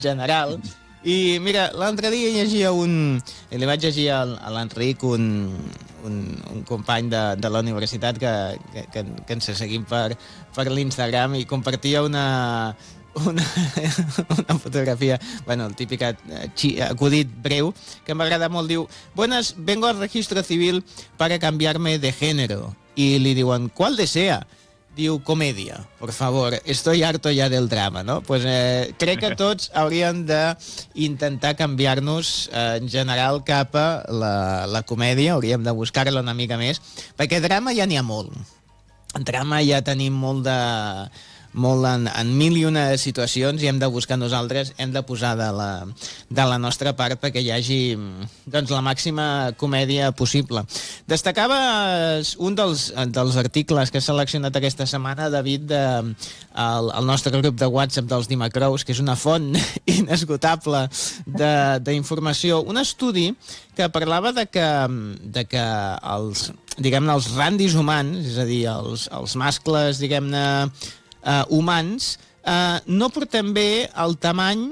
general. I mira, l'altre dia llegia li vaig llegir a l'Enric, un company de la universitat que ens seguim per l'Instagram, i compartia una fotografia, bueno, el típic acudit breu, que m'agrada molt. Diu: buenas, vengo al registro civil para cambiarme de género. Y le diuen: ¿cuál desea? Diu: comedia, por favor, estoy harto ya del drama, no? Pues crec que tots hauríem d'intentar canviar-nos en general cap a la comèdia, hauríem de buscar-la una mica més, perquè drama ja n'hi ha molt. En drama ja tenim molt en mil i una situacions, i hem de buscar nosaltres, hem de posar de la nostra part perquè hi hagi, doncs, la màxima comèdia possible. Destacaves un dels articles que has seleccionat aquesta setmana, David, el nostre grup de WhatsApp dels Dimacrous, que és una font inesgotable d'informació. Un estudi que parlava de que els randis humans, és a dir, els mascles, diguem-ne, humans, no portem bé el tamany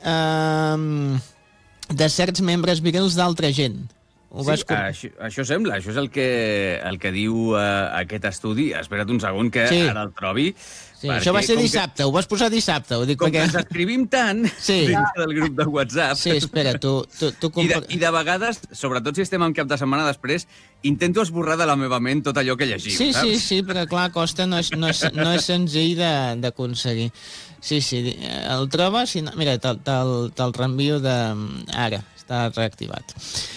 de certs membres virils d'altra gent. Sí, això sembla, això és el que diu aquest estudi. Espera't un segon que ara el trobi. Sí, això va ser dissabte, ho vas posar dissabte. Com que ens escrivim tant dins del grup de WhatsApp... Sí, espera, tu... I de vegades, sobretot si estem en cap de setmana després, intento esborrar de la meva ment tot allò que llegim, saps? Sí, però clar, costa, no és senzill d'aconseguir. Sí, el trobes i... Mira, te'l reenvio ara, està reactivat.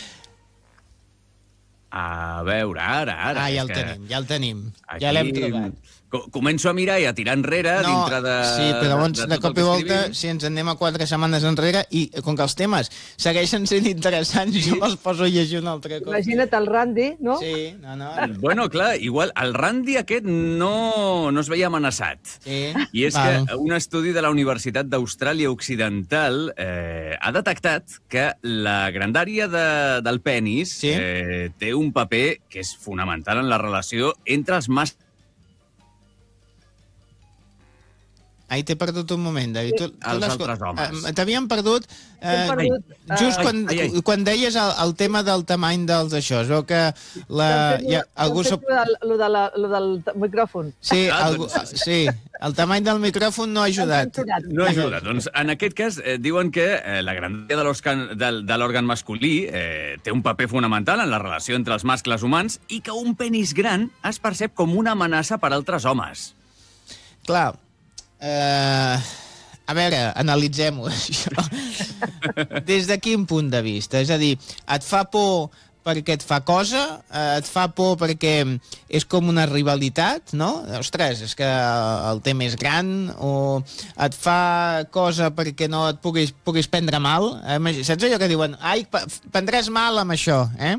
A veure, ara... Ja el tenim. Ja l'hem trobat. Començo a mirar i a tirar enrere dintre de... Sí, però llavors, de cop i volta, si ens anem a 4 setmanes enrere, i com que els temes segueixen sent interessants, jo me'ls poso a llegir un altre cop. Imagina't el Randy, no? Sí, no. Bueno, clar, igual el Randy aquest no es veia amenaçat. Sí. I és que un estudi de la Universitat d'Austràlia Occidental ha detectat que la grandària del penis té un paper que és fonamental en la relació entre els mascles. Ai, t'he perdut un moment, David. Els altres homes. T'havíem perdut just quan deies el tema del tamany dels això. Es veu que algú... Lo del micròfon. Sí, el tamany del micròfon no ha ajudat. No ha ajudat. Doncs en aquest cas diuen que la grandària de l'òrgan masculí té un paper fonamental en la relació entre els mascles humans i que un penis gran es percep com una amenaça per altres homes. Clar. A veure, analitzem-ho, això. Des de quin punt de vista? És a dir, et fa por perquè et fa cosa? Et fa por perquè és com una rivalitat, no? Ostres, és que el té més gran? O et fa cosa perquè no et puguis prendre mal? Saps allò que diuen? Ai, prendràs mal amb això, eh?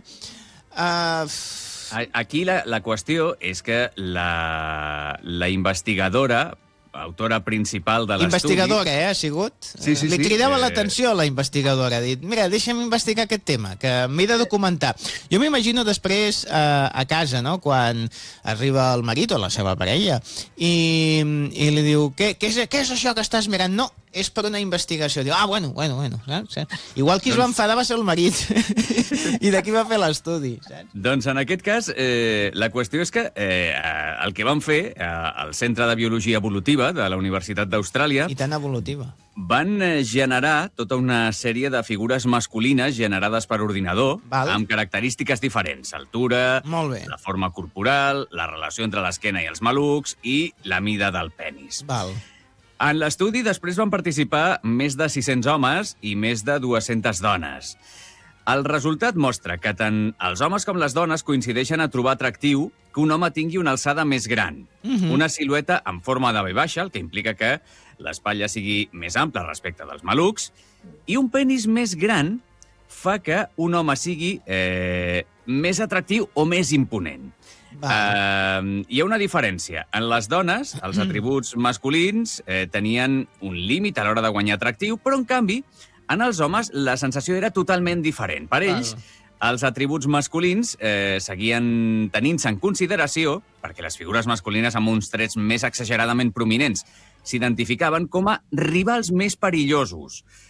Aquí la qüestió és que la investigadora, autora principal de l'estudi... Investigadora, ha sigut? Sí. Li cridava l'atenció a la investigadora. Ha dit, mira, deixa'm investigar aquest tema, que m'he de documentar. Jo m'imagino després a casa, no?, quan arriba el marit o la seva parella i li diu, què és això que estàs mirant? No, és per una investigació. Diu, bueno. Saps? Igual qui es va enfadar va ser el marit i d'aquí va fer l'estudi, saps? Doncs en aquest cas, la qüestió és que el que van fer al Centre de Biologia Evolutiva de la Universitat d'Austràlia... I tan evolutiva. Van generar tota una sèrie de figures masculines generades per ordinador amb característiques diferents. Altura, la forma corporal, la relació entre l'esquena i els malucs i la mida del penis. En l'estudi després van participar més de 600 homes i més de 200 dones. El resultat mostra que tant els homes com les dones coincideixen a trobar atractiu que un home tingui una alçada més gran, una silueta en forma de V baixa, el que implica que l'espatlla sigui més ampla respecte dels malucs, i un penis més gran fa que un home sigui més atractiu o més imponent. Hi ha una diferència. En les dones, els atributs masculins tenien un límit a l'hora de guanyar atractiu, però, en canvi, en els homes la sensació era totalment diferent. Per ells, els atributs masculins seguien tenint-se en consideració, perquè les figures masculines amb uns trets més exageradament prominents s'identificaven com a rivals més perillosos.